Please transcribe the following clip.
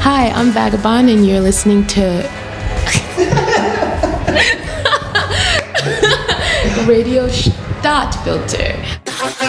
Hi, I'm Vagabond, and you're listening to Radio Stadtfilter.